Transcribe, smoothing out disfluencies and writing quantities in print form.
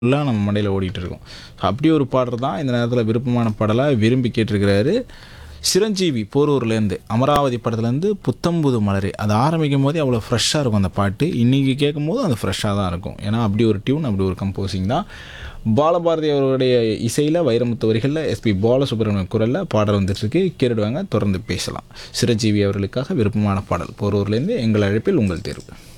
ஃபுல்லாக நம்ம மண்டையில் ஓடிட்டு இருக்கும். ஸோ அப்படி ஒரு பாடல் தான் இந்த நேரத்தில் விருப்பமான பாடலாக விரும்பி கேட்டிருக்கிறாரு சிரஞ்சீவி போரூர்லேருந்து. அமராவதி படத்துலேருந்து புத்தம்புது மலரே அது ஆரம்பிக்கும் போதே அவ்வளோ ஃப்ரெஷ்ஷாக இருக்கும் அந்த பாட்டு. இன்றைக்கி கேட்கும் போது அது ஃப்ரெஷ்ஷாக தான் இருக்கும். ஏன்னா அப்படி ஒரு டியூன், அப்படி ஒரு கம்போசிங் தான். பாலபாரதி அவருடைய இசையில் வைரமுத்து வரிகளில் எஸ்பி பாலசுப்ரமணியம் குரலில் பாடல் வந்துட்டுருக்கு. கேட்டுடுவாங்க, தொடர்ந்து பேசலாம். சிரஞ்சீவி அவர்களுக்காக விருப்பமான பாடல் போரூர்லேருந்து எங்கள் அழைப்பில் உங்கள் தேர்வு.